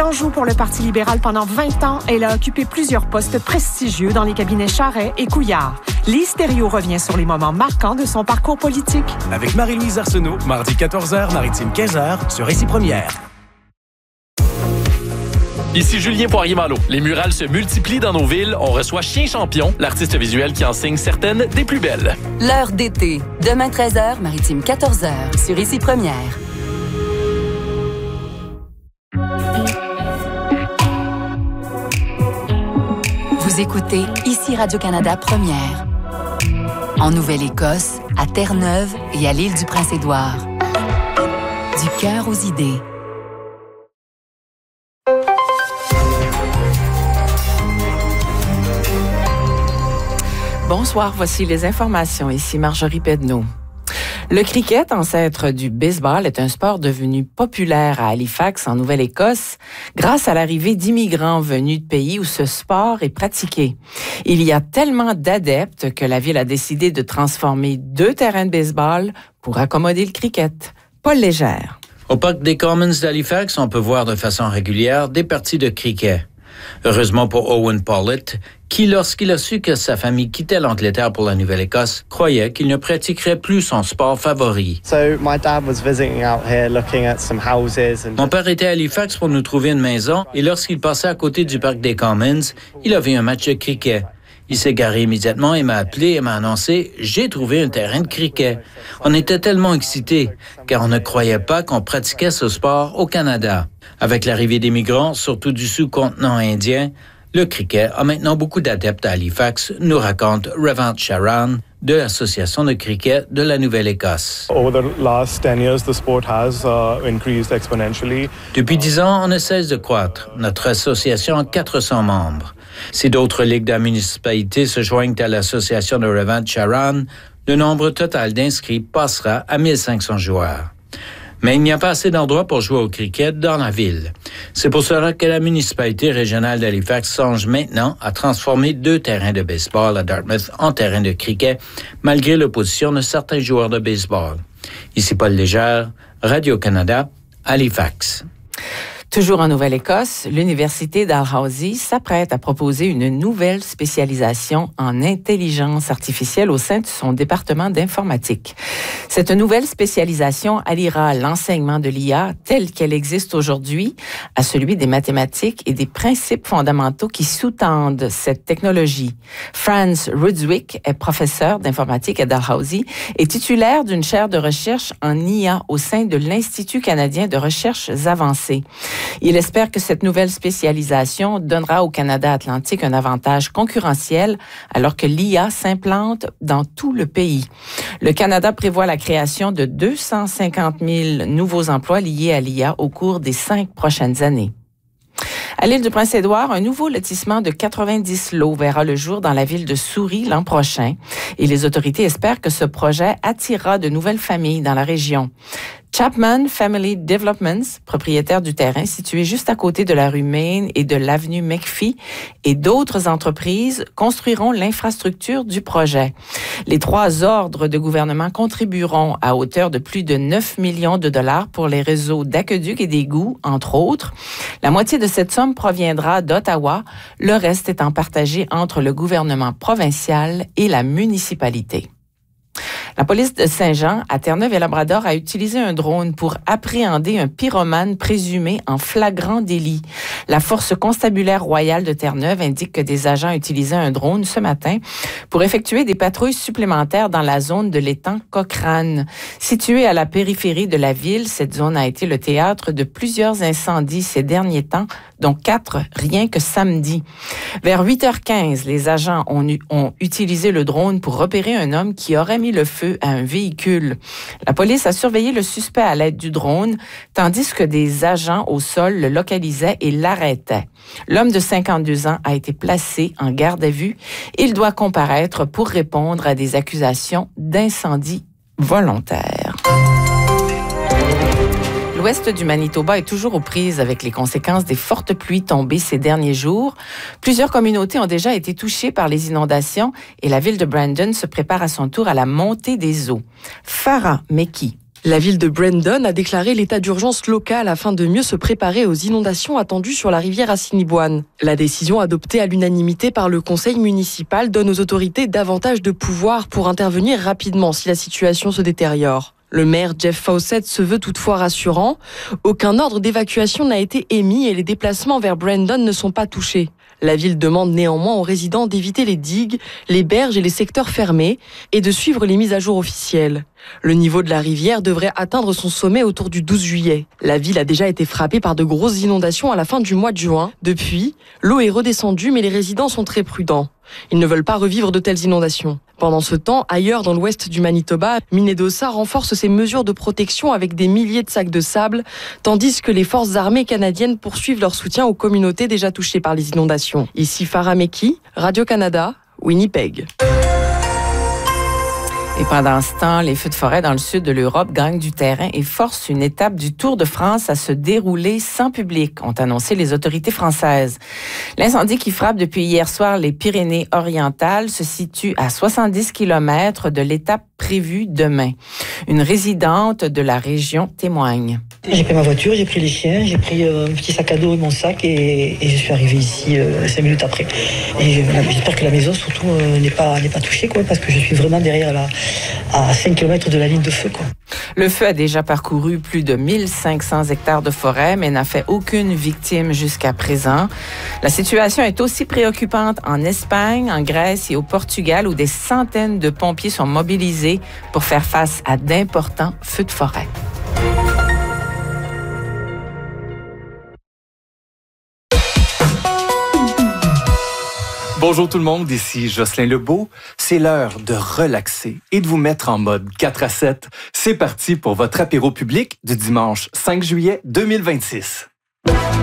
d'Anjou pour le Parti libéral pendant 20 ans, elle a occupé plusieurs postes prestigieux dans les cabinets Charest et Couillard. Lise Thériault revient sur les moments marquants de son parcours politique. Avec Marie-Louise Arsenault, mardi 14h, Maritime 15h, sur Récit Première. Ici Julien Poirier-Malo. Les murales se multiplient dans nos villes. On reçoit Chien Champion, l'artiste visuel qui en signe certaines des plus belles. L'heure d'été. Demain 13h, Maritime 14h, sur Ici Première. Vous écoutez Ici Radio-Canada Première. En Nouvelle-Écosse, à Terre-Neuve et à l'île du Prince-Édouard. Du cœur aux idées. Bonsoir, voici les informations. Ici Marjorie Pedneau. Le cricket, ancêtre du baseball, est un sport devenu populaire à Halifax, en Nouvelle-Écosse, grâce à l'arrivée d'immigrants venus de pays où ce sport est pratiqué. Il y a tellement d'adeptes que la ville a décidé de transformer 2 terrains de baseball pour accommoder le cricket. Paul Légère. Au Parc des Commons d'Halifax, on peut voir de façon régulière des parties de cricket. Heureusement pour Owen Paullett, qui, lorsqu'il a su que sa famille quittait l'Angleterre pour la Nouvelle-Écosse, croyait qu'il ne pratiquerait plus son sport favori. Mon père était à Halifax pour nous trouver une maison et lorsqu'il passait à côté du Parc des Commons, il a vu un match de cricket. Il s'est garé immédiatement et m'a appelé et m'a annoncé « J'ai trouvé un terrain de cricket ». On était tellement excités, car on ne croyait pas qu'on pratiquait ce sport au Canada. Avec l'arrivée des migrants, surtout du sous-continent indien, le cricket a maintenant beaucoup d'adeptes à Halifax, nous raconte Revant Sharan de l'Association de cricket de la Nouvelle-Écosse. Depuis 10 ans, on ne cesse de croître. Notre association a 400 membres. Si d'autres ligues de la municipalité se joignent à l'association de Revant Sharan, le nombre total d'inscrits passera à 1500 joueurs. Mais il n'y a pas assez d'endroits pour jouer au cricket dans la ville. C'est pour cela que la municipalité régionale d'Halifax songe maintenant à transformer 2 terrains de baseball à Dartmouth en terrains de cricket, malgré l'opposition de certains joueurs de baseball. Ici Paul Légère, Radio-Canada, Halifax. Toujours en Nouvelle-Écosse, l'Université Dalhousie s'apprête à proposer une nouvelle spécialisation en intelligence artificielle au sein de son département d'informatique. Cette nouvelle spécialisation alliera l'enseignement de l'IA tel qu'elle existe aujourd'hui à celui des mathématiques et des principes fondamentaux qui sous-tendent cette technologie. Franz Rudzwick est professeur d'informatique à Dalhousie et titulaire d'une chaire de recherche en IA au sein de l'Institut canadien de recherches avancées. Il espère que cette nouvelle spécialisation donnera au Canada Atlantique un avantage concurrentiel alors que l'IA s'implante dans tout le pays. Le Canada prévoit la création de 250 000 nouveaux emplois liés à l'IA au cours des 5 prochaines années. À l'île du Prince-Édouard, un nouveau lotissement de 90 lots verra le jour dans la ville de Souris l'an prochain et les autorités espèrent que ce projet attirera de nouvelles familles dans la région. Chapman Family Developments, propriétaire du terrain situé juste à côté de la rue Main et de l'avenue McPhee, et d'autres entreprises construiront l'infrastructure du projet. Les 3 ordres de gouvernement contribueront à hauteur de plus de 9 millions de dollars pour les réseaux d'aqueducs et d'égouts, entre autres. La moitié de cette somme proviendra d'Ottawa, le reste étant partagé entre le gouvernement provincial et la municipalité. La police de Saint-Jean, à Terre-Neuve-et-Labrador, a utilisé un drone pour appréhender un pyromane présumé en flagrant délit. La Force constabulaire royale de Terre-Neuve indique que des agents utilisaient un drone ce matin pour effectuer des patrouilles supplémentaires dans la zone de l'étang Cochrane. Située à la périphérie de la ville, cette zone a été le théâtre de plusieurs incendies ces derniers temps, dont 4 rien que samedi. Vers 8h15, les agents ont utilisé le drone pour repérer un homme qui aurait mis le feu à un véhicule. La police a surveillé le suspect à l'aide du drone, tandis que des agents au sol le localisaient et l'arrêtaient. L'homme de 52 ans a été placé en garde à vue. Il doit comparaître pour répondre à des accusations d'incendie volontaire. L'ouest du Manitoba est toujours aux prises avec les conséquences des fortes pluies tombées ces derniers jours. Plusieurs communautés ont déjà été touchées par les inondations et la ville de Brandon se prépare à son tour à la montée des eaux. Farah Meki. La ville de Brandon a déclaré l'état d'urgence local afin de mieux se préparer aux inondations attendues sur la rivière Assiniboine. La décision adoptée à l'unanimité par le conseil municipal donne aux autorités davantage de pouvoir pour intervenir rapidement si la situation se détériore. Le maire Jeff Fawcett se veut toutefois rassurant. Aucun ordre d'évacuation n'a été émis et les déplacements vers Brandon ne sont pas touchés. La ville demande néanmoins aux résidents d'éviter les digues, les berges et les secteurs fermés et de suivre les mises à jour officielles. Le niveau de la rivière devrait atteindre son sommet autour du 12 juillet. La ville a déjà été frappée par de grosses inondations à la fin du mois de juin. Depuis, l'eau est redescendue mais les résidents sont très prudents. Ils ne veulent pas revivre de telles inondations. Pendant ce temps, ailleurs dans l'ouest du Manitoba, Minnedosa renforce ses mesures de protection avec des milliers de sacs de sable, tandis que les forces armées canadiennes poursuivent leur soutien aux communautés déjà touchées par les inondations. Ici Farah Meki, Radio-Canada, Winnipeg. Et pendant ce temps, les feux de forêt dans le sud de l'Europe gagnent du terrain et forcent une étape du Tour de France à se dérouler sans public, ont annoncé les autorités françaises. L'incendie qui frappe depuis hier soir les Pyrénées-Orientales se situe à 70 km de l'étape prévue demain. Une résidente de la région témoigne. J'ai pris ma voiture, j'ai pris les chiens, j'ai pris un petit sac à dos et mon sac et je suis arrivée ici 5 minutes après. Et j'espère que la maison surtout n'est pas touchée parce que je suis vraiment derrière à 5 km de la ligne de feu. Le feu a déjà parcouru plus de 1500 hectares de forêt, mais n'a fait aucune victime jusqu'à présent. La situation est aussi préoccupante en Espagne, en Grèce et au Portugal, où des centaines de pompiers sont mobilisés pour faire face à d'importants feux de forêt. Bonjour tout le monde, ici Jocelyn Lebeau. C'est l'heure de relaxer et de vous mettre en mode 4 à 7. C'est parti pour votre apéro public du dimanche 5 juillet 2026.